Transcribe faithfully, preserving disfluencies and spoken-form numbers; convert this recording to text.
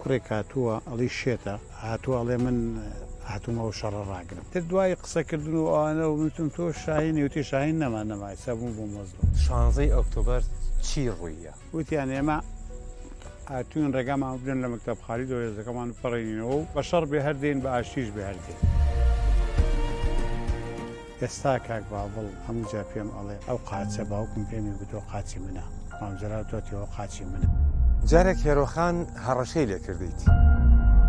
کوڕێک هاتووە ئەڵی شێتە هاتووە ئەڵێ من هاتوومەوە شەڕە ڕاگرم تر دوای قسەکردن و ئەوانە و وتم تۆ شاهینی وتی شاهین نەما نەمای سەبوو بۆ مۆزدڵ شانزەی ئۆکتۆبەر چی ڕوویە؟ وتیان ئێمە هاتوون ڕێگامان بدەن لە مەکتەب خالیدەوە هێزەکەمان بپەڕێنینەوە و بە شەڕ بێ هەردێن بە ئاشتیش بێ هەردێن ئێستا کاک بابڵ هەموو جا پێم ئەڵێ ئەو قاچە باوکم پێمی گوتۆ قاچی منە مامزرا تۆتیەوە قاچی منە جارێک هێرۆخان هەڕەشەی لێ کردیت